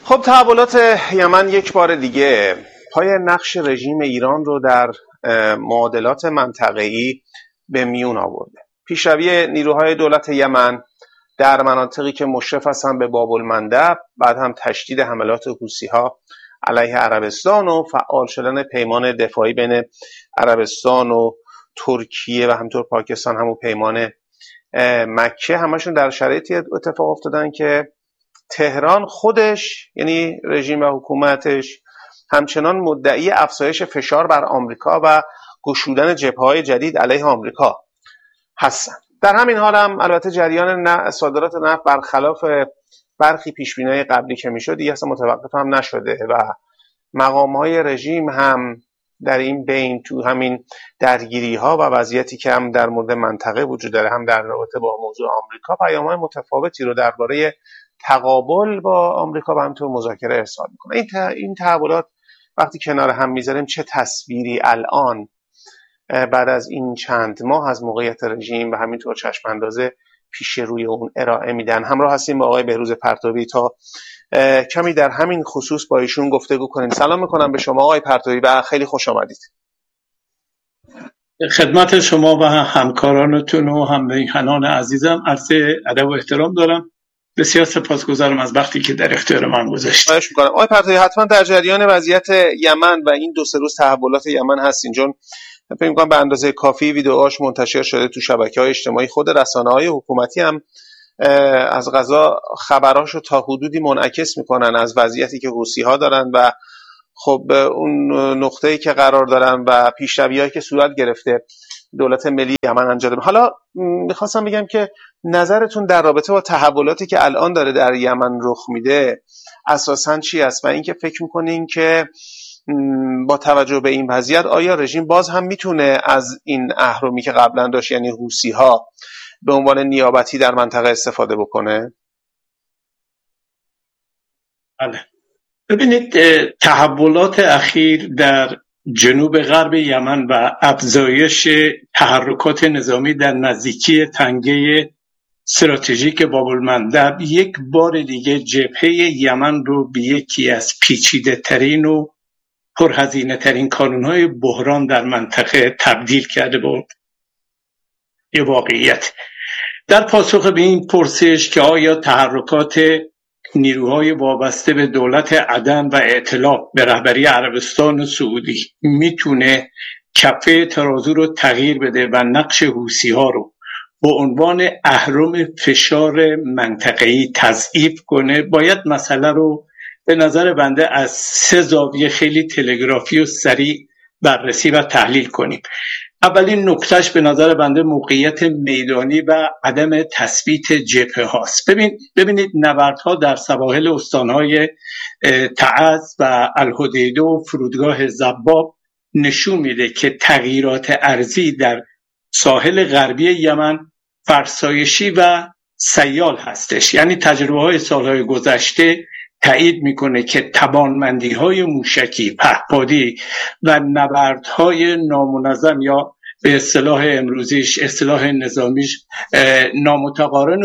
خب تحولات یمن یک بار دیگه پای نقش رژیم ایران رو در معادلات منطقه‌ای به میون آورده. پیشروی نیروهای دولت یمن در مناطقی که مشرف هستن به باب المندب، بعد هم تشدید حملات حوثی‌ها علیه عربستان و فعال شدن پیمان دفاعی بین عربستان و ترکیه و همینطور پاکستان، همون پیمان مکه، همشون در شرایطی اتفاق افتادن که تهران خودش، یعنی رژیم و حکومتش، همچنان مدعی افزایش فشار بر آمریکا و گشودن جبهه‌های جدید علیه آمریکا هستن. در همین حال هم البته جریان صادرات نفت برخلاف برخی پیشبینی‌های قبلی که میشد دیگه اصلا متوقف هم نشده و مقام‌های رژیم هم در این بین تو همین درگیری‌ها و وضعیتی که هم در مورد منطقه وجود داره، هم در رابطه با موضوع آمریکا، پیام‌های متفاوتی رو درباره تقابل با آمریکا و همینطور مذاکره ارسال میکنه. این تحولات وقتی کنار هم میذاریم چه تصویری الان بعد از این چند ماه از موقعیت رژیم و همینطور چشم اندازه پیش روی اون ارائه میدن. همراه هستیم با آقای بهروز پرتوی تا کمی در همین خصوص با ایشون گفتگو کنیم. سلام میکنم به شما آقای پرتوی و خیلی خوش آمدید. خدمت شما و همکارانتون و همراهان عزیزم عرض ادب و احترام دارم. بسیار سپاسگزارم از وقتی که در اختیار من گذاشتید. خواهش می‌کنم. آقای پرتوی حتما در جریان وضعیت یمن و این 2-3 روز تحولات یمن هستین، چون فکر می‌کنم به اندازه کافی ویدیوهاش منتشر شده تو شبکه‌های اجتماعی. خود رسانه‌های حکومتی هم از قضا خبراشو تا حدودی منعکس می‌کنن از وضعیتی که حوثی‌ها دارن و خب اون نقطه‌ای که قرار دارن و پیشروی‌هایی که صورت گرفته دولت ملی یمن انجام داده. حالا میخواستم بگم که نظرتون در رابطه با تحولاتی که الان داره در یمن رخ میده اساساً چی است و اینکه فکر میکنین که با توجه به این وضعیت آیا رژیم باز هم میتونه از این اهرمی که قبلا داشت، یعنی حوثی‌ها، به عنوان نیابتی در منطقه استفاده بکنه؟ بله، ببینید تحولات اخیر در جنوب غرب یمن و افزایش تحرکات نظامی در نزدیکی تنگه استراتژیک باب المندب یک بار دیگه جبهه یمن رو به یکی از پیچیده ترین و پرهزینه ترین کانونهای بحران در منطقه تبدیل کرده بود. یه واقعیت. در پاسخ به این پرسش که آیا تحرکات نیروهای وابسته به دولت عدن و ائتلاف به رهبری عربستان سعودی میتونه کفه ترازو رو تغییر بده و نقش حوثی‌ها رو به عنوان اهرم فشار منطقه‌ای تضعیف کنه، باید مسئله رو به نظر بنده از 3 زاویه خیلی تلگرافی و سریع بررسی و تحلیل کنیم. اولین نکتهش به نظر بنده موقعیت میدانی و عدم تثبیت جبهه هاست. ببینید نبردها در سواحل استانهای تعز و الحدیده و فرودگاه زباب نشون میده که تغییرات ارضی در ساحل غربی یمن فرسایشی و سیال هستش. یعنی تجربه های سالهای گذشته تایید میکنه که توانمندی‌های موشکی، پهپادی و نبردهای نامنظم یا به اصطلاح امروزیش، اصطلاح نظامیش نامتقارن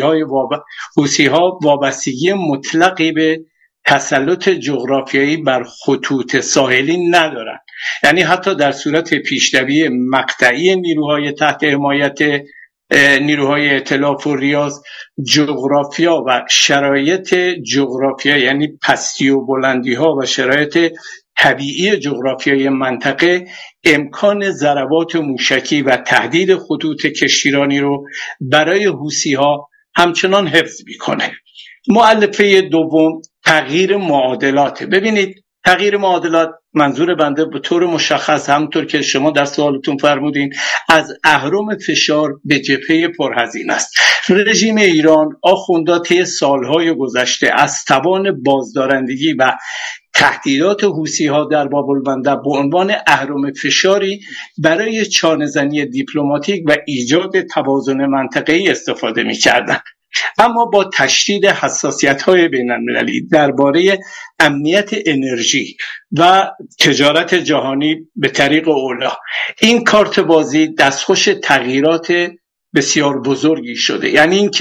حوثی‌ها وابستگی مطلقی به تسلط جغرافیایی بر خطوط ساحلی ندارند. یعنی حتی در صورت پیشروی مقطعی نیروهای تحت حمایت نیروهای ائتلاف و ریاض، جغرافیا و شرایط جغرافیا، یعنی پستی و بلندی ها و شرایط طبیعی جغرافیای منطقه، امکان ضربات موشکی و تهدید خطوط کشتیرانی رو برای حوثی‌ها همچنان حفظ میکنه. مؤلفه دوم تغییر معادلات. ببینید تغییر معادلات منظور بنده به طور مشخص، همونطور که شما در سوالتون فرمودین، از اهرم فشار به جبهه پرهزینه است. رژیم ایران آخوندها طی سالهای گذشته از توان بازدارندگی و تهدیدات حوثی‌ها در باب المندب به عنوان اهرم فشاری برای چانه‌زنی دیپلماتیک و ایجاد توازن منطقه‌ای استفاده می‌کردند. اما با تشدید حساسیت‌های بین‌المللی درباره امنیت انرژی و تجارت جهانی به طریق اولا، این کارت بازی دستخوش تغییرات بسیار بزرگی شده. یعنی اینکه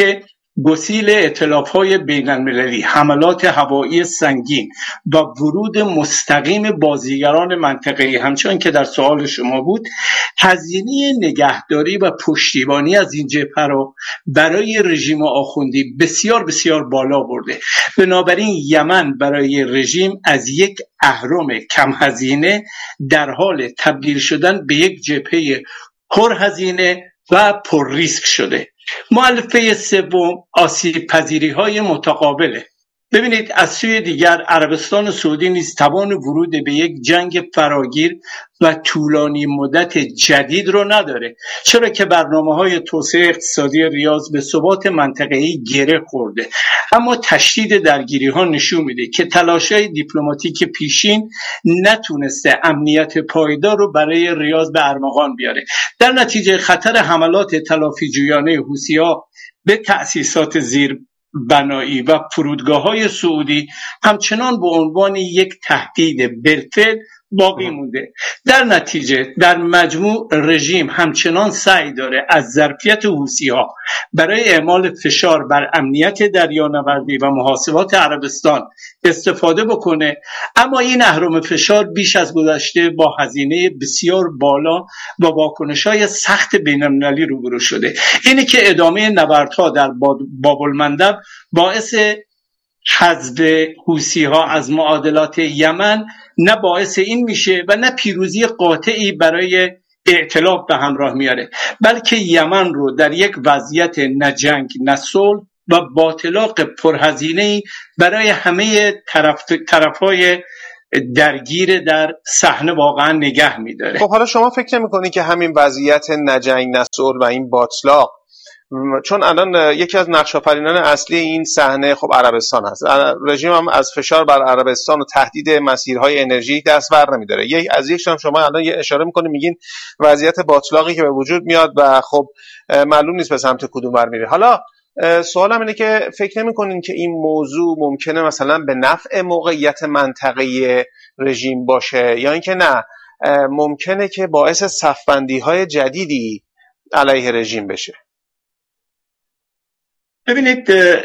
گسیل ائتلاف‌های بین‌المللی، حملات هوایی سنگین و ورود مستقیم بازیگران منطقه‌ای، همچنان که در سوال شما بود، هزینه نگهداری و پشتیبانی از این جبهه را برای رژیم آخوندی بسیار بسیار بالا برده. بنابراین یمن برای رژیم از یک اهرم کم هزینه در حال تبدیل شدن به یک جبهه پرهزینه و پر ریسک شده. مؤلفه سوم آسیب پذیری های متقابله. ببینید، از سوی دیگر عربستان سعودی نیز توان ورود به یک جنگ فراگیر و طولانی مدت جدید رو نداره، چرا که برنامه‌های توسعه اقتصادی ریاض به ثبات منطقه‌ای گره خورده. اما تشدید درگیری‌ها نشون میده که تلاش‌های دیپلماتیک پیشین نتونسته امنیت پایدار رو برای ریاض به ارمغان بیاره. در نتیجه خطر حملات تلافی‌جویانه حوثی‌ها به تأسیسات زیر بنایی و فرودگاه‌های سعودی همچنان به عنوان یک تهدید بالفعل باقی مونده. در نتیجه در مجموع رژیم همچنان سعی داره از ظرفیت حوثی‌ها برای اعمال فشار بر امنیت دریانوردی و محاسبات عربستان استفاده بکنه، اما این اهرم فشار بیش از گذشته با هزینه بسیار بالا و واکنش‌های سخت بین‌المللی روبرو شده. اینه که ادامه نبردها در باب‌المندب باعث حذف حوثی‌ها از معادلات یمن نه باعث این میشه و نه پیروزی قاطعی برای ائتلاف به همراه میاره، بلکه یمن رو در یک وضعیت نه جنگ نه صلح و با اطلاق پرهزینه‌ای برای همه طرف‌های درگیر در صحنه واقعا نگه میداره. خب حالا شما فکر نمی‌کنید که همین وضعیت نه جنگ نه صلح و این باطلاق، چون الان یکی از نقش‌آفرینان اصلی این صحنه خب عربستان هست، رژیم هم از فشار بر عربستان و تهدید مسیرهای انرژی دست بر نمی‌داره. از یک شما الان یه اشاره می‌کنید، میگین وضعیت باطلاقی که به وجود میاد و خب معلوم نیست به سمت کدوم بر میره. حالا سوالم اینه که فکر نمی‌کنین که این موضوع ممکنه مثلا به نفع موقعیت منطقه‌ای رژیم باشه، یا اینکه نه ممکنه که باعث صف‌بندی‌های جدیدی علیه رژیم بشه؟ ببینید،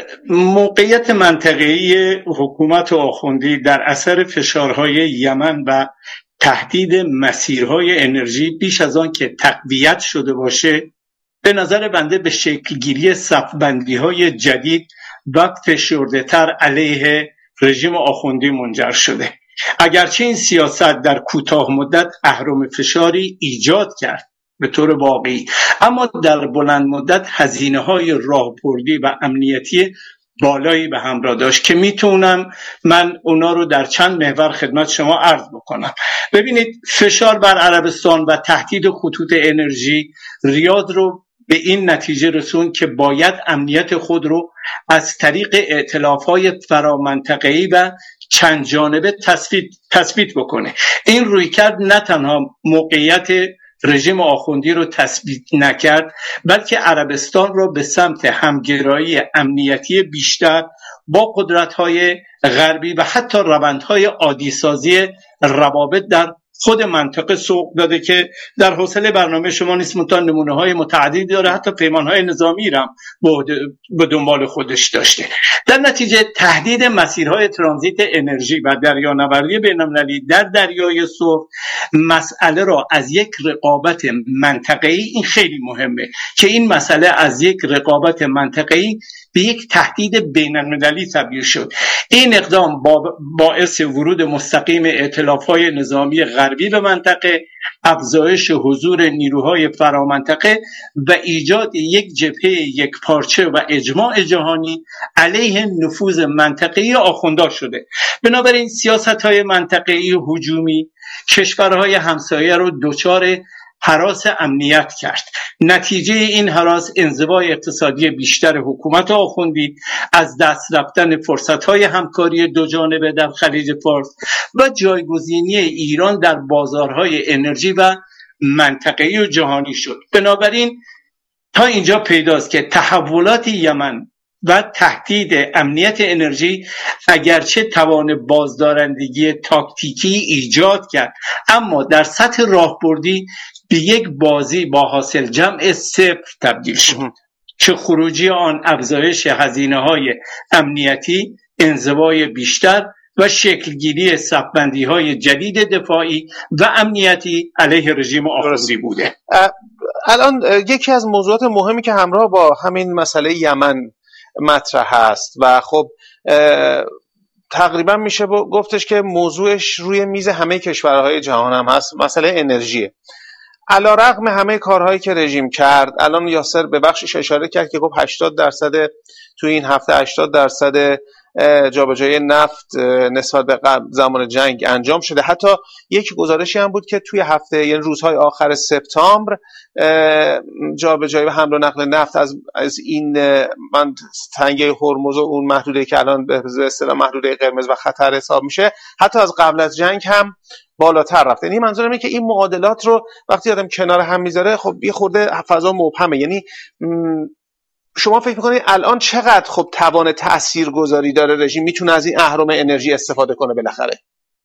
موقعیت منطقه‌ای حکومت آخوندی در اثر فشارهای یمن و تهدید مسیرهای انرژی بیش از آن که تقویت شده باشه، به نظر بنده به شکلگیری صف‌بندی‌های جدید و فشرده‌تر علیه رژیم آخوندی منجر شده. اگرچه این سیاست در کوتاه مدت اهرم فشاری ایجاد کرد به طور واقعی، اما در بلند مدت هزینه‌های راهبردی و امنیتی بالایی به همراه داشت که میتونم من اونا رو در چند محور خدمت شما عرض بکنم. ببینید، فشار بر عربستان و تهدید خطوط انرژی ریاض رو به این نتیجه رسوند که باید امنیت خود رو از طریق ائتلاف‌های فرامنطقه‌ای و چند جانبه تثبیت بکنه. این رویکرد نه تنها موقعیت رژیم آخوندی رو تثبیت نکرد، بلکه عربستان را به سمت همگرایی امنیتی بیشتر با قدرت‌های غربی و حتی روندهای عادی‌سازی روابط در خود منطقه سوق داده که در حوصله برنامه شما نیست، نمونه‌های متعددی داره، حتی پیمان‌های نظامی را به دنبال خودش داشته. در نتیجه تهدید مسیرهای ترانزیت انرژی و دریانوردی بین‌المللی در دریای سرخ مسئله را از یک رقابت منطقه‌ای، این خیلی مهمه که این مسئله از یک رقابت منطقه‌ای به یک تهدید بین‌المللی تبدیل شد. این اقدام باعث ورود مستقیم ائتلاف‌های نظامی غربی به منطقه، افزایش حضور نیروهای فرامنطقه و ایجاد یک جبهه یکپارچه و اجماع جهانی علیه نفوذ منطقه‌ای آخوندا شده. بنابراین سیاست‌های منطقه‌ای هجومی کشورهای همسایه رو دچار هراس امنیت کرد. نتیجه این هراس انزوای اقتصادی بیشتر حکومت آخوندی، از دست رفتن فرصت‌های همکاری دو جانبه در خلیج فارس و جایگزینی ایران در بازارهای انرژی و منطقه‌ای و جهانی شد. بنابراین تا اینجا پیداست که تحولات یمن و تهدید امنیت انرژی اگرچه توان بازدارندگی تاکتیکی ایجاد کرد، اما در سطح راهبردی به یک بازی با حاصل جمع صفر تبدیل شد. که خروجی آن افزایش هزینه‌های امنیتی، انزوای بیشتر و شکلگیری صف‌بندی‌های جدید دفاعی و امنیتی علیه رژیم آخوندی بوده. الان یکی از موضوعات مهمی که همراه با همین مسئله یمن مطرح هست و خب تقریبا میشه گفتش که موضوعش روی میز همه کشورهای جهان هم هست، مسئله انرژیه. علیرغم همه کارهایی که رژیم کرد، الان یاسر به بخشش اشاره کرد که گفت 80% توی این هفته 80% جابجایی نفت نسبت به زمان جنگ انجام شده. حتی یک گزارشی هم بود که توی هفته، یعنی روزهای آخر سپتامبر، جابجایی و حمل و نقل نفت از این تنگه هرمز و اون محدوده که الان به اصطلاح محدوده قرمز و خطر حساب میشه، حتی از قبل از جنگ هم بالاتر رفته. یعنی منظورم اینه که این معادلات رو وقتی آدم کنار هم میذاره، خب یه خورده فضا مبهمه. یعنی شما فکر میکنید الان چقدر خب توان تاثیرگذاری داره رژیم، میتونه از این اهرم انرژی استفاده کنه بالاخره؟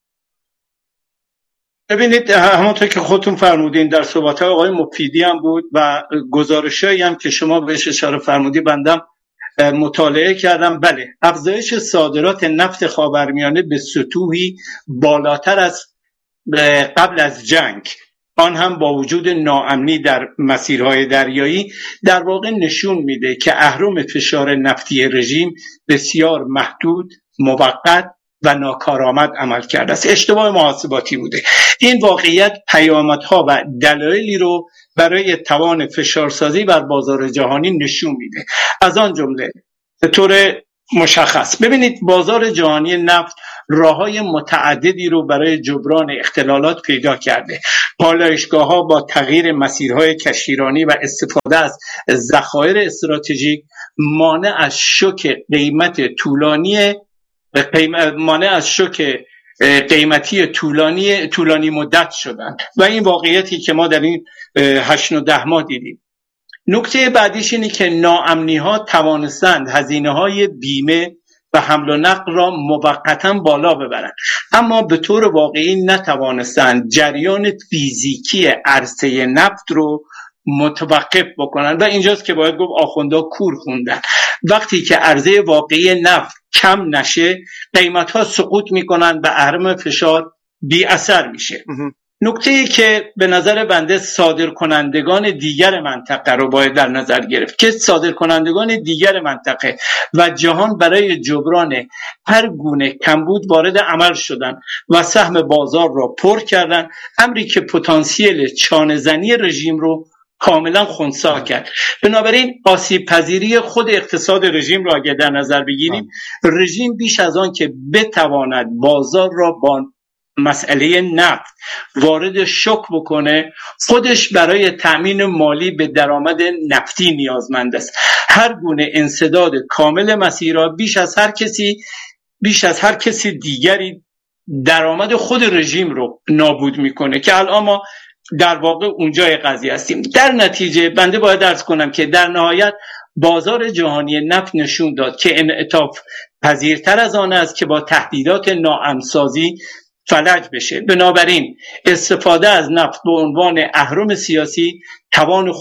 ببینید، همونطور که خودتون فرمودین در صحبت آقای مفیدی هم بود و گزارشایی هم که شما بهش اشاره فرمودی بندم مطالعه کردم. بله، افزایش صادرات نفت خاورمیانه به سطوحی بالاتر از قبل از جنگ، آن هم با وجود ناامنی در مسیرهای دریایی، در واقع نشون میده که اهرم فشار نفتی رژیم بسیار محدود، موقت و ناکارآمد عمل کرده است. اشتباه محاسباتی بوده. این واقعیت پیامدها و دلایلی رو برای توان فشارسازی بر بازار جهانی نشون میده. از آن جمله به طور مشخص ببینید، بازار جهانی نفت راه‌های متعددی رو برای جبران اختلالات پیدا کرده. پالایشگاه‌ها با تغییر مسیرهای کشتیرانی و استفاده از ذخایر استراتژیک مانع از شوک قیمتی طولانی مدت شدند و این واقعیتی که ما در این 8 و 10 ماه دیدیم. نکته بعدیش اینه که ناامنی‌ها توانستند هزینه‌های بیمه و حمل و نقل را موقتاً بالا ببرند، اما به طور واقعی نتوانستند جریان فیزیکی عرصه نفت رو متوقف بکنن و اینجاست که باید گفت آخوندا کور خوندن. وقتی که عرضه واقعی نفت کم نشه، قیمت‌ها سقوط میکنن و اهرم فشار بی اثر میشه. نکته‌ای که به نظر بنده صادرکنندگان دیگر منطقه رو باید در نظر گرفت که صادرکنندگان دیگر منطقه و جهان برای جبران هر گونه کمبود وارد عمل شدن و سهم بازار را پر کردن، امری که پتانسیل چانه‌زنی رژیم رو کاملا خنثی کرد. بنابراین آسیب پذیری خود اقتصاد رژیم را اگر در نظر بگیریم، رژیم بیش از آن که بتواند بازار را با مسئله نفت وارد شوک بکنه، خودش برای تأمین مالی به درآمد نفتی نیازمند است. هر گونه انسداد کامل مسیرها بیش از هر کسی دیگری درآمد خود رژیم رو نابود میکنه که الان ما در واقع اونجای قضیه هستیم. در نتیجه بنده باید عرض کنم که در نهایت بازار جهانی نفت نشون داد که انعطاف پذیرتر از آن است که با تهدیدات ناامن‌سازی فلج بشه. بنابراین استفاده از نفت به عنوان اهرم سیاسی توان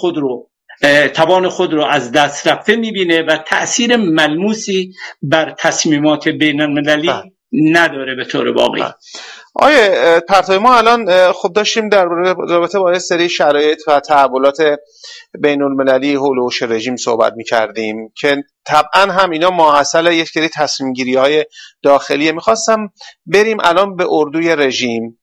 خود رو از دست رفته میبینه و تأثیر ملموسی بر تصمیمات بین المللی نداره به طور واقعی. آیه پرتوی، ما الان خب داشتیم در رابطه با سری شرایط و تحولات بین المللی حول و حوش رژیم صحبت میکردیم که طبعا هم اینا ماحصل یک سری تصمیم گیری های داخلیه. میخواستم بریم الان به اردوی رژیم.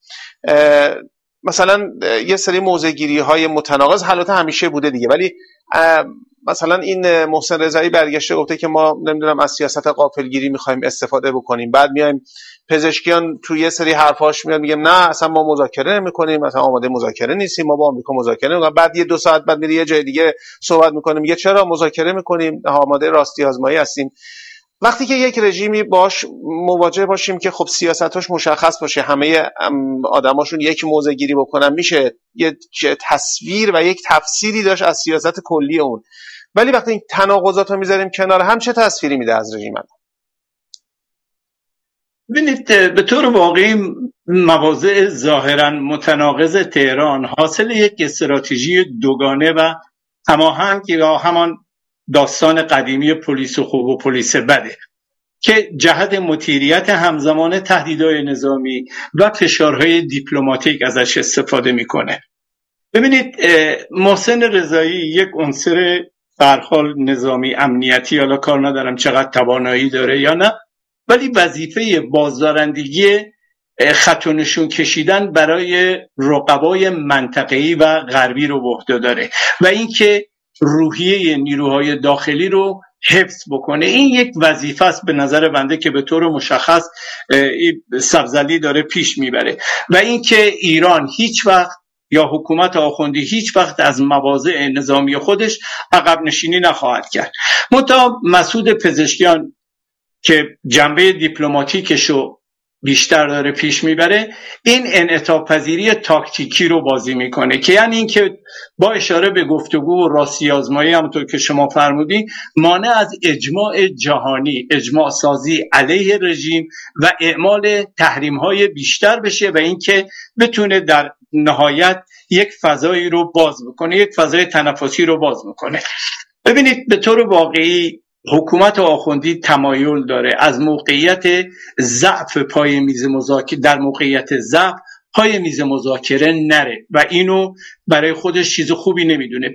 مثلا یه سری موضع گیری های متناقض البته همیشه بوده دیگه، ولی مثلا این محسن رضایی برگشته گفته که ما نمیدونم از سیاست غافلگیری میخوایم استفاده بکنیم. بعد میایم پزشکیان توی یه سری حرفاش میاد میگه نه اصلا ما مذاکره نمیکنیم، مثلا آماده مذاکره نیستیم، ما با آمریکا مذاکره نمیکنیم. بعد یه 2 ساعت بعد میره یه جای دیگه صحبت میکنه میگه چرا مذاکره میکنیم، آماده راستی آزمایی هستیم. وقتی که یک رژیمی باش مواجه باشیم که خب سیاستاش مشخص باشه، همه آدماشون یک موضع گیری بکنن، میشه یه تصویر و یک تفسیری داشت از سیاست کلی اون. ولی وقتی این تناقضات رو میذاریم کنار هم، چه تصویری میده از رژیم؟ ببینید، به طور واقعی مواضع ظاهرا متناقض تهران حاصل یک استراتژی دوگانه و هماهنگ یا همان داستان قدیمی پلیس خوب و پلیس بده که جهت مدیریت همزمان تهدیدهای نظامی و فشارهای دیپلماتیک ازش استفاده میکنه. ببینید محسن رضایی یک عنصر به هر حال نظامی امنیتی، حالا کار ندارم چقدر توانایی داره یا نه، ولی وظیفه بازدارندگی خط و نشون کشیدن برای رقبای منطقه‌ای و غربی رو به عهده داره و اینکه روحیه نیروهای داخلی رو حفظ بکنه. این یک وظیفه است به نظر بنده که به طور مشخص سبزلی داره پیش میبره و اینکه ایران هیچ وقت یا حکومت آخوندی هیچ وقت از مواضع نظامی خودش عقب نشینی نخواهد کرد. منتها مسعود پزشکیان که جنبه دیپلماتیکشو بیشتر داره پیش میبره، این انعطاف پذیری تاکتیکی رو بازی میکنه که یعنی اینکه با اشاره به گفتگو و راستی آزمایی همونطور که شما فرمودین مانع از اجماع جهانی، اجماع سازی علیه رژیم و اعمال تحریم های بیشتر بشه و اینکه بتونه در نهایت یک فضایی رو باز بکنه، یک فضای تنفسی رو باز میکنه. ببینید به طور واقعی حکومت آخوندی تمایل داره از موقعیت ضعف پای میز مذاکره، در موقعیت ضعف پای میز مذاکره نره و اینو برای خودش چیز خوبی نمیدونه.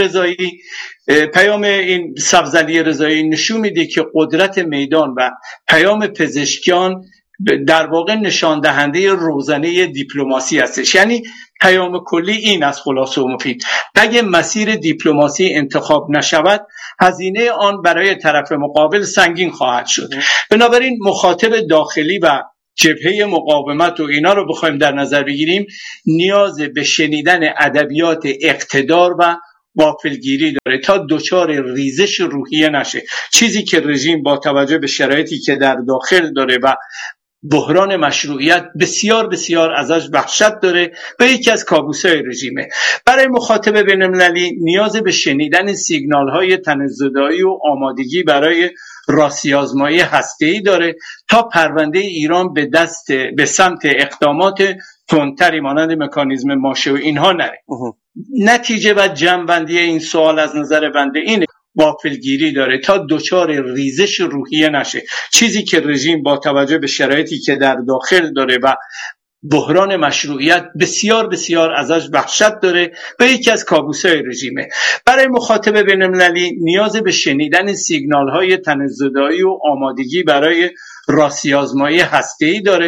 پیام این سبزلی رضایی نشون میده که قدرت میدان و پیام پزشکیان در واقع نشان دهنده روزنه دیپلماسی هستش. یعنی پیام کلی این از خلاصه و مفید: اگه مسیر دیپلماسی انتخاب نشود هزینه آن برای طرف مقابل سنگین خواهد شد. بنابراین مخاطب داخلی و جبهه مقاومت و اینا رو بخوایم در نظر بگیریم، نیاز به شنیدن ادبیات اقتدار و غافلگیری داره تا دچار ریزش روحیه نشه، چیزی که رژیم با توجه به شرایطی که در داخل داره و بحران مشروعیت بسیار بسیار ازش وحشت داره و یکی از کابوس‌های رژیمه. برای مخاطب بین‌المللی نیاز به شنیدن سیگنال‌های تنزدایی و آمادگی برای راستی آزمایی هسته‌ای داره تا پرونده ایران به سمت اقدامات تندتری مانند مکانیزم ماشه و اینها نره. نتیجه و جمع‌بندی این سوال از نظر بنده اینه: غافلگیری داره تا دچار ریزش روحیه نشه، چیزی که رژیم با توجه به شرایطی که در داخل داره و بحران مشروعیت بسیار بسیار ازش وحشت داره و یکی از کابوس‌های رژیمه. برای مخاطب بین‌المللی نیاز به شنیدن سیگنال‌های تنزدایی و آمادگی برای راستی آزمایی هسته‌ای داره